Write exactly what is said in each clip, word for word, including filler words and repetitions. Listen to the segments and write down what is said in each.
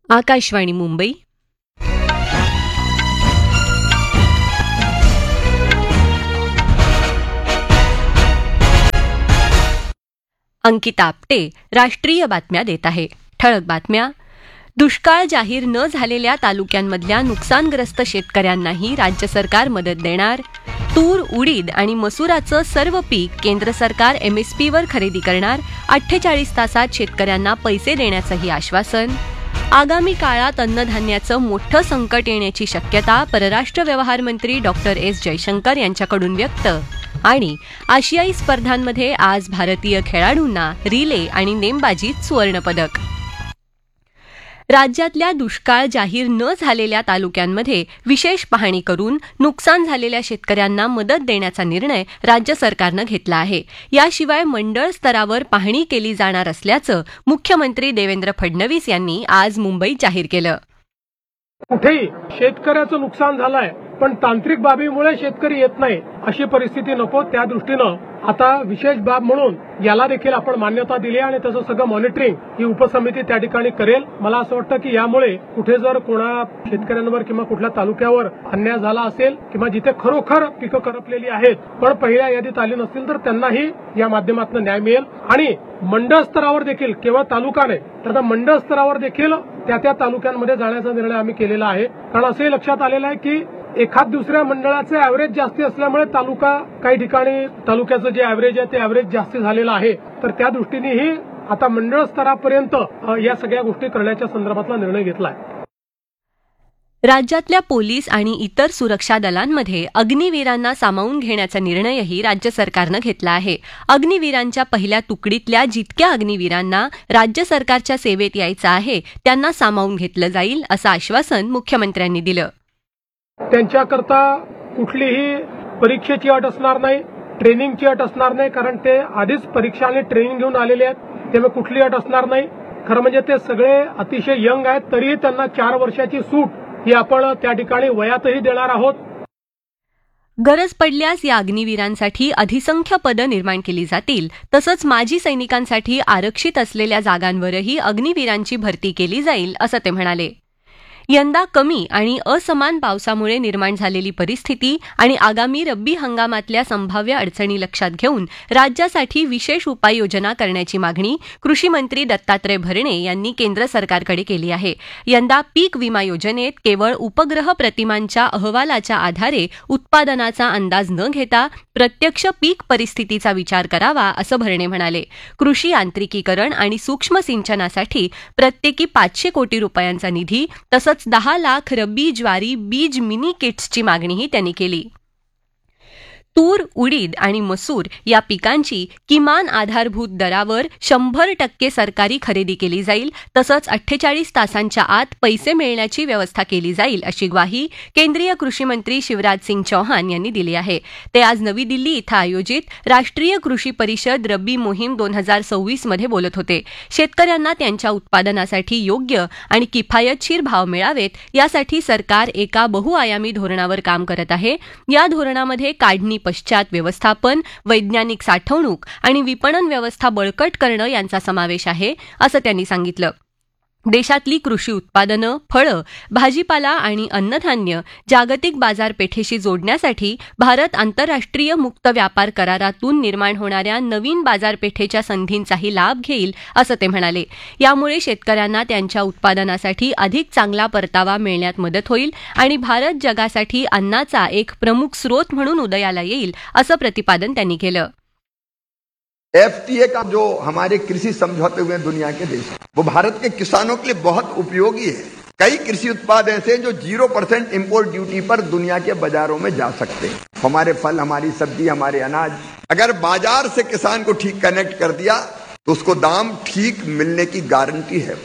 आकाशवाणी मुंबई. अंकिता आपटे राष्ट्रीय बातम्या देत आहे. ठळक बातम्या. दुष्काळ जाहीर न झालेल्या तालुक्यांमधल्या नुकसानग्रस्त शेतकऱ्यांनाही राज्य सरकार मदत देणार. तूर, उडीद आणि मसुराचं सर्व पीक केंद्र सरकार एमएसपीवर खरेदी करणार. अठ्ठेचाळीस तासात शेतकऱ्यांना पैसे देण्याचंही आश्वासन. आगामी काळात अन्नधान्याचं मोठं संकट येण्याची शक्यता परराष्ट्र व्यवहार मंत्री डॉक्टर एस जयशंकर यांच्याकडून व्यक्त. आणि आशियाई स्पर्धांमध्ये आज भारतीय खेळाडूंना रिले आणि नेमबाजीत सुवर्णपदक. राज्यातल्या दुष्काळ जाहीर न झालेल्या तालुक्यांमध्ये विशेष पाहणी करून नुकसान झालेल्या शेतकऱ्यांना मदत देण्याचा निर्णय राज्य सरकारनं घेतला आहे. याशिवाय मंडळ स्तरावर पाहणी केली जाणार असल्याचं मुख्यमंत्री देवेंद्र फडणवीस यांनी आज मुंबईत जाहीर केलं. कुठेही शेतकऱ्याचं नुकसान झालंय पण तांत्रिक बाबीमुळे शेतकरी येत नाही अशी परिस्थिती नको. त्या दृष्टीनं आता विशेष बाब म्हणून याला देखील आपण मान्यता दिली आणि त्याचं सगळं मॉनिटरिंग ही उपसमिती त्या ठिकाणी करेल. मला असं वाटतं की यामुळे कुठे जर कोणा शेतकऱ्यांवर किंवा कुठल्या तालुक्यावर अन्याय झाला असेल किंवा जिथे खरोखर पिकं करपलेली आहेत पण पहिल्या यादीत आली नसतील तर त्यांनाही या माध्यमातून न्याय मिळेल. आणि मंडळ स्तरावर देखील केवळ तालुका नाही तर मंडळ स्तरावर देखील त्या त्या तालुक्यांमध्ये जाण्याचा निर्णय आम्ही केलेला आहे. कारण असंही लक्षात आलेलं आहे की एखाद दुसऱ्या मंडळाचे ॲव्हरेज जास्ती असल्यामुळे तालुका काही ठिकाणी तालुक्याचं जे ॲव्हरेज आहे ते ॲव्हरेज जास्ती झालेलं आहे. तर त्या दृष्टीनेही आता मंडळ स्तरापर्यंत या सगळ्या गोष्टी करण्याच्या संदर्भातला निर्णय घेतला आहे. राज्यातल्या पोलीस आणि इतर सुरक्षा दलांमध्ये अग्निवीरांना सामावून घेण्याचा निर्णयही राज्य सरकारनं घेतला आहे. अग्निवीरांच्या पहिल्या तुकडीतल्या जितक्या अग्निवीरांना राज्य सरकारच्या सेवेत यायचं आहे त्यांना सामावून घेतलं जाईल असं आश्वासन मुख्यमंत्र्यांनी दिलं. त्यांच्याकरता कुठलीही परीक्षेची अट असणार नाही, ट्रेनिंगची अट असणार नाही, कारण ते आधीच परीक्षा आणि ट्रेनिंग घेऊन आलेले आहेत. त्यामुळे कुठली अट असणार नाही. खरं म्हणजे ते सगळे अतिशय यंग आहेत तरीही त्यांना चार वर्षाची सूट ही आपण त्या ठिकाणी वयातही देणार आहोत. गरज पडल्यास या अग्निवीरांसाठी अधिसंख्य पदं निर्माण केली जातील. तसंच माजी सैनिकांसाठी आरक्षित असलेल्या जागांवरही अग्निवीरांची भरती केली जाईल असं ते म्हणाले. यंदा कमी आणि असमान पावसामुळे निर्माण झालेली परिस्थिती आणि आगामी रब्बी हंगामातल्या संभाव्य अडचणी लक्षात घेऊन राज्यासाठी विशेष उपाययोजना करण्याची मागणी कृषी मंत्री दत्तात्रय भरणे यांनी केंद्र सरकारकडे केली आहे. यंदा पीक विमा योजनेत केवळ उपग्रह प्रतिमांच्या अहवालाच्या आधारे उत्पादनाचा अंदाज न घेता प्रत्यक्ष पीक परिस्थितीचा विचार करावा असं भरणे म्हणाले. कृषी यांत्रिकीकरण आणि सूक्ष्म सिंचनासाठी प्रत्येकी पाचशे कोटी रुपयांचा निधी तसंच दहा लाख रब्बी ज्वारी बीज मिनी किट्सची मागणीही त्यांनी केली. तूर, उडीद आणि मसूर या पिकांची किमान आधारभूत दरावर शंभर टक्के सरकारी खरेदी केली जाईल. तसंच अठ्ठेचाळीस तासांच्या आत पैसे मिळण्याची व्यवस्था केली जाईल अशी ग्वाही केंद्रीय कृषी मंत्री शिवराज सिंग चौहान यांनी दिली आहे. ते आज नवी दिल्ली इथं आयोजित राष्ट्रीय कृषी परिषद रब्बी मोहीम दोन हजार सव्वीस मध्ये बोलत होते. शेतकऱ्यांना त्यांच्या उत्पादनासाठी योग्य आणि किफायतशीर भाव मिळावेत यासाठी सरकार एका बहुआयामी धोरणावर काम करत आहे. या धोरणामध्ये काढणी पश्चात व्यवस्थापन, वैज्ञानिक साठवणूक आणि विपणन व्यवस्था बळकट करणं यांचा समावेश आहे असं त्यांनी सांगितलं. देशातली कृषी उत्पादनं, फळं, भाजीपाला आणि अन्नधान्य जागतिक बाजारपेठेशी जोडण्यासाठी भारत आंतरराष्ट्रीय मुक्त व्यापार करारातून निर्माण होणाऱ्या नवीन बाजारपेठेच्या संधींचाही लाभ घेईल असं ते म्हणाले. यामुळे शेतकऱ्यांना त्यांच्या उत्पादनासाठी अधिक चांगला परतावा मिळण्यात मदत होईल आणि भारत जगासाठी अन्नाचा एक प्रमुख स्रोत म्हणून उदयाला येईल असं प्रतिपादन त्यांनी केलं. एफटीए का जो हमारे कृषि समझौते हुए दुनिया के देश वो भारत के किसानों के लिए बहुत उपयोगी है. कई कृषि उत्पाद ऐसे हैं जो जीरो परसेंट इम्पोर्ट ड्यूटी पर दुनिया के बाजारों में जा सकते हैं. हमारे फल, हमारी सब्जी, हमारे अनाज, अगर बाजार से किसान को ठीक कनेक्ट कर दिया तो उसको दाम ठीक मिलने की गारंटी है.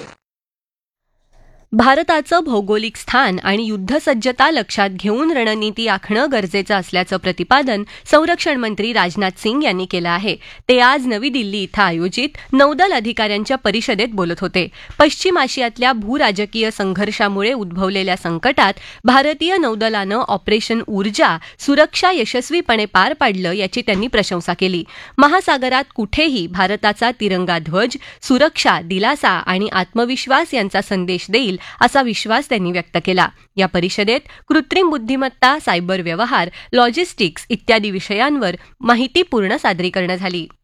भारताचं भौगोलिक स्थान आणि युद्धसज्जता लक्षात घेऊन रणनीती आखणं गरजेचं असल्याचं प्रतिपादन संरक्षण मंत्री राजनाथ सिंग यांनी केलं आहे. ते आज नवी दिल्ली इथं आयोजित नौदल अधिकाऱ्यांच्या परिषदेत बोलत होते. पश्चिम आशियातल्या भूराजकीय संघर्षामुळे उद्भवलेल्या संकटात भारतीय नौदलानं ऑपरेशन ऊर्जा सुरक्षा यशस्वीपणे पार पाडलं याची त्यांनी प्रशंसा केली. महासागरात कुठेही भारताचा तिरंगा ध्वज सुरक्षा, दिलासा आणि आत्मविश्वास यांचा संदेश देईल असा विश्वास त्यांनी व्यक्त केला. या परिषदेत कृत्रिम बुद्धिमत्ता, सायबर व्यवहार, लॉजिस्टिक्स इत्यादी विषयांवर माहितीपूर्ण सादरीकरण झाली.